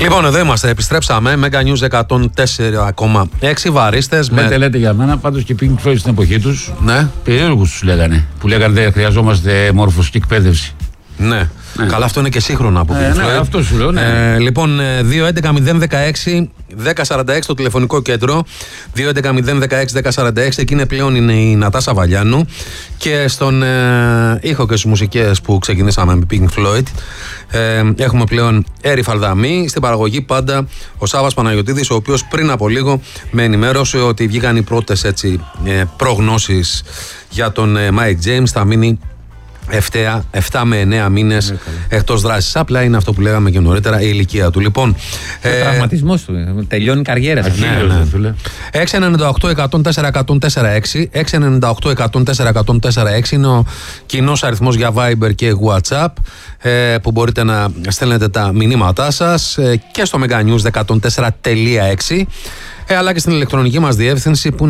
Λοιπόν, εδώ είμαστε, επιστρέψαμε. Mega News 104,6 βαρίστες. Λέτε για μένα, πάντως και Pink Floyd στην εποχή τους. Ναι. Περίεργους τους λέγανε. Που λέγανε δεν χρειαζόμαστε μόρφωση και εκπαίδευση. Ναι. Καλά, αυτό είναι και σύγχρονα από Pink Floyd. Ναι, αυτό σου λέω. Ναι. Λοιπόν, 2.11.016.1046 το τηλεφωνικό κέντρο. 2.11.016.1046. Εκεί είναι πλέον η Νατάσα Βαλιάνου. Και στον ήχο και στις μουσικές που ξεκινήσαμε με Pink Floyd έχουμε πλέον Έρη Φαλδαμή. Στην παραγωγή πάντα ο Σάββας Παναγιωτίδης, ο οποίος πριν από λίγο με ενημέρωσε ότι βγήκαν οι πρώτες προγνώσεις για τον Mike James. Θα μείνει 7 με 9 μήνες εκτός δράσης. Απλά είναι αυτό που λέγαμε και νωρίτερα, η ηλικία του. Λοιπόν, ο τραυματισμός του. Τελειώνει η καριέρα σας. 698-104-104-6. 698-104-104-6 είναι ο κοινός αριθμός για Viber και WhatsApp, που μπορείτε να στέλνετε τα μηνύματά σας, και στο Mega News 104.6, αλλά και στην ηλεκτρονική μας διεύθυνση που